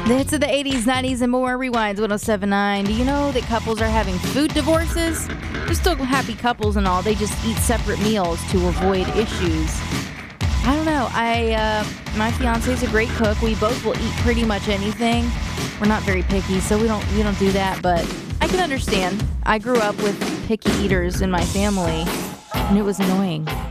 The hits of the 80s, 90s, and more. Rewinds 1079. Do you know that couples are having food divorces? They're still happy couples and all. They just eat separate meals to avoid issues. I don't know. My fiance is a great cook. We both will eat pretty much anything. We're not very picky, so we don't do that. But I can understand. I grew up with picky eaters in my family, and it was annoying.